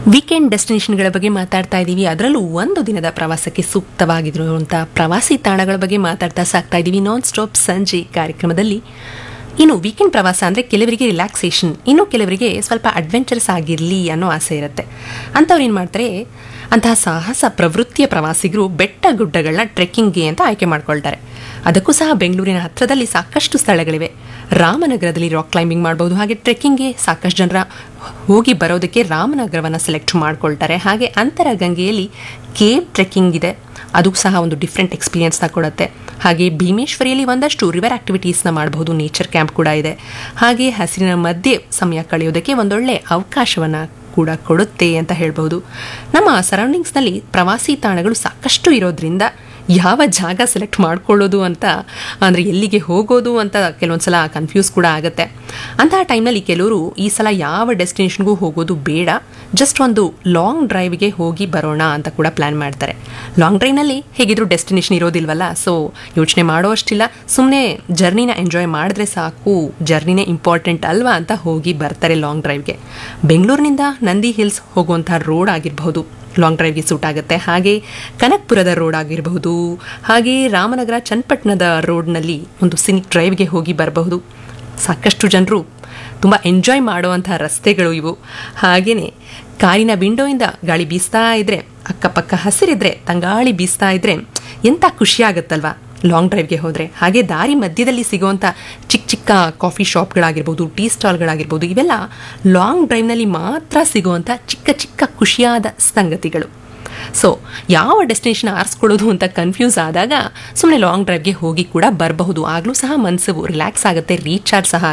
Weekend ಡೆಸ್ಟಿನೇಷನ್ಗಳ ಬಗ್ಗೆ ಮಾತಾಡ್ತಾ ಇದ್ದೀವಿ. ಅದರಲ್ಲೂ ಒಂದು ದಿನದ ಪ್ರವಾಸಕ್ಕೆ ಸೂಕ್ತವಾಗಿರುವಂಥ ಪ್ರವಾಸಿ ತಾಣಗಳ ಬಗ್ಗೆ ಮಾತಾಡ್ತಾ ಸಾಕ್ತಾ ಇದ್ದೀವಿ ನಾನ್ ಸ್ಟಾಪ್ ಸಂಜೆ ಕಾರ್ಯಕ್ರಮದಲ್ಲಿ. ಇನ್ನು ವೀಕೆಂಡ್ ಪ್ರವಾಸ ಅಂದರೆ ಕೆಲವರಿಗೆ ರಿಲ್ಯಾಕ್ಸೇಷನ್, ಇನ್ನು ಕೆಲವರಿಗೆ ಸ್ವಲ್ಪ ಅಡ್ವೆಂಚರಸ್ ಆಗಿರಲಿ ಅನ್ನೋ ಆಸೆ ಇರುತ್ತೆ. ಅಂಥವ್ರು ಏನು ಮಾಡ್ತಾರೆ, ಅಂತಹ ಸಾಹಸ ಪ್ರವೃತ್ತಿಯ ಪ್ರವಾಸಿಗರು ಬೆಟ್ಟ ಗುಡ್ಡಗಳನ್ನ ಟ್ರೆಕ್ಕಿಂಗ್ಗೆ ಅಂತ ಆಯ್ಕೆ ಮಾಡ್ಕೊಳ್ತಾರೆ. ಅದಕ್ಕೂ ಸಹ ಬೆಂಗಳೂರಿನ ಹತ್ತಿರದಲ್ಲಿ ಸಾಕಷ್ಟು ಸ್ಥಳಗಳಿವೆ. ರಾಮನಗರದಲ್ಲಿ ರಾಕ್ ಕ್ಲೈಂಬಿಂಗ್ ಮಾಡ್ಬೋದು. ಹಾಗೆ ಟ್ರೆಕ್ಕಿಂಗ್ಗೆ ಸಾಕಷ್ಟು ಜನರ ಹೋಗಿ ಬರೋದಕ್ಕೆ ರಾಮನಗರವನ್ನು ಸೆಲೆಕ್ಟ್ ಮಾಡ್ಕೊಳ್ತಾರೆ. ಹಾಗೆ ಅಂತರಗಂಗೆಯಲ್ಲಿ ಕೇವ್ ಟ್ರೆಕ್ಕಿಂಗ್ ಇದೆ, ಅದು ಸಹ ಒಂದು ಡಿಫ್ರೆಂಟ್ ಎಕ್ಸ್ಪೀರಿಯನ್ಸ್ನ ಕೊಡುತ್ತೆ. ಹಾಗೆ ಭೀಮೇಶ್ವರಿಯಲ್ಲಿ ಒಂದಷ್ಟು ರಿವರ್ ಆಕ್ಟಿವಿಟೀಸ್ನ ಮಾಡಬಹುದು, ನೇಚರ್ ಕ್ಯಾಂಪ್ ಕೂಡ ಇದೆ. ಹಾಗೆ ಹಸಿರಿನ ಮಧ್ಯೆ ಸಮಯ ಕಳೆಯೋದಕ್ಕೆ ಒಂದೊಳ್ಳೆ ಅವಕಾಶವನ್ನು ಕೂಡ ಕೊಡುತ್ತೆ ಅಂತ ಹೇಳ್ಬಹುದು. ನಮ್ಮ ಸರೌಂಡಿಂಗ್ಸ್ನಲ್ಲಿ ಪ್ರವಾಸಿ ತಾಣಗಳು ಸಾಕಷ್ಟು ಇರೋದ್ರಿಂದ ಯಾವ ಜಾಗ ಸೆಲೆಕ್ಟ್ ಮಾಡ್ಕೊಳ್ಳೋದು ಅಂತ, ಅಂದರೆ ಎಲ್ಲಿಗೆ ಹೋಗೋದು ಅಂತ ಕೆಲವೊಂದು ಸಲ ಕನ್ಫ್ಯೂಸ್ ಕೂಡ ಆಗುತ್ತೆ. ಅಂತಹ ಟೈಮ್ನಲ್ಲಿ ಕೆಲವರು ಈ ಸಲ ಯಾವ ಡೆಸ್ಟಿನೇಷನ್ಗೂ ಹೋಗೋದು ಬೇಡ, ಜಸ್ಟ್ ಒಂದು ಲಾಂಗ್ ಡ್ರೈವ್ಗೆ ಹೋಗಿ ಬರೋಣ ಅಂತ ಕೂಡ ಪ್ಲ್ಯಾನ್ ಮಾಡ್ತಾರೆ. ಲಾಂಗ್ ಡ್ರೈವ್ನಲ್ಲಿ ಹೇಗಿದ್ರು ಡೆಸ್ಟಿನೇಷನ್ ಇರೋದಿಲ್ವಲ್ಲ, ಸೊ ಯೋಚನೆ ಮಾಡೋ ಅಷ್ಟಿಲ್ಲ, ಸುಮ್ಮನೆ ಜರ್ನಿನ ಎಂಜಾಯ್ ಮಾಡಿದ್ರೆ ಸಾಕು, ಜರ್ನಿನೇ ಇಂಪಾರ್ಟೆಂಟ್ ಅಲ್ವಾ ಅಂತ ಹೋಗಿ ಬರ್ತಾರೆ ಲಾಂಗ್ ಡ್ರೈವ್ಗೆ. ಬೆಂಗಳೂರಿನಿಂದ ನಂದಿ ಹಿಲ್ಸ್ ಹೋಗುವಂಥ ರೋಡ್ ಆಗಿರಬಹುದು, ಲಾಂಗ್ ಡ್ರೈವ್ಗೆ ಸೂಟ್ ಆಗುತ್ತೆ. ಹಾಗೆ ಕನಕಪುರದ ರೋಡ್ ಆಗಿರಬಹುದು, ಹಾಗೆ ರಾಮನಗರ ಚನ್ನಪಟ್ಟಣದ ರೋಡ್ನಲ್ಲಿ ಒಂದು ಸಿನಿಕ್ ಡ್ರೈವ್ಗೆ ಹೋಗಿ ಬರಬಹುದು. ಸಾಕಷ್ಟು ಜನರು ತುಂಬ ಎಂಜಾಯ್ ಮಾಡುವಂಥ ರಸ್ತೆಗಳು ಇವು. ಹಾಗೆಯೇ ಕಾರಿನ ವಿಂಡೋಯಿಂದ ಗಾಳಿ ಬೀಸ್ತಾ ಇದ್ರೆ, ಅಕ್ಕಪಕ್ಕ ಹಸಿರಿದ್ರೆ, ತಂಗಾಳಿ ಬೀಸ್ತಾ ಇದ್ರೆ ಎಂಥ ಖುಷಿಯಾಗುತ್ತಲ್ವಾ ಲಾಂಗ್ ಡ್ರೈವ್ಗೆ ಹೋದರೆ. ಹಾಗೆ ದಾರಿ ಮಧ್ಯದಲ್ಲಿ ಸಿಗುವಂಥ ಚಿಕ್ಕ ಚಿಕ್ಕ ಕಾಫಿ ಶಾಪ್ಗಳಾಗಿರ್ಬೋದು, ಟೀ ಸ್ಟಾಲ್ಗಳಾಗಿರ್ಬೋದು, ಇವೆಲ್ಲ ಲಾಂಗ್ ಡ್ರೈವ್ನಲ್ಲಿ ಮಾತ್ರ ಸಿಗುವಂಥ ಚಿಕ್ಕ ಚಿಕ್ಕ ಖುಷಿಯಾದ ಸಂಗತಿಗಳು. ಸೊ ಯಾವ ಡೆಸ್ಟಿನೇಷನ್ ಆರಿಸ್ಕೊಳ್ಳೋದು ಅಂತ ಕನ್ಫ್ಯೂಸ್ ಆದಾಗ ಸುಮ್ಮನೆ ಲಾಂಗ್ ಡ್ರೈವ್ಗೆ ಹೋಗಿ ಕೂಡ ಬರಬಹುದು. ಆಗಲೂ ಸಹ ಮನಸ್ಸು ರಿಲ್ಯಾಕ್ಸ್ ಆಗುತ್ತೆ, ರೀಚಾರ್ಜ್ ಸಹ